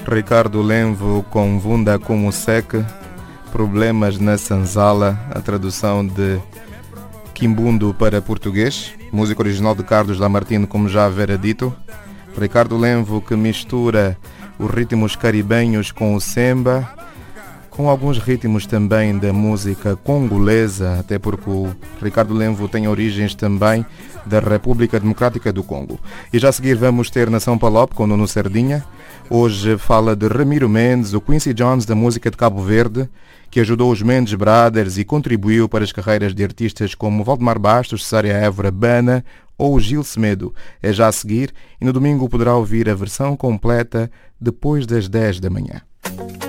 Ricardo Lenvo com Vunda como Seque, Problemas na Sanzala, a tradução de Quimbundo para português, música original de Carlos Lamartine, como já havera dito. Ricardo Lenvo que mistura os ritmos caribenhos com o semba, com alguns ritmos também da música congolesa, até porque o Ricardo Lenvo tem origens também da República Democrática do Congo. E já a seguir vamos ter Nação Palop com Nuno Sardinha. Hoje fala de Ramiro Mendes, o Quincy Jones da música de Cabo Verde, que ajudou os Mendes Brothers e contribuiu para as carreiras de artistas como Valdemar Bastos, Cesária Évora, Bana ou Gil Semedo. É já a seguir e no domingo poderá ouvir a versão completa depois das 10 da manhã.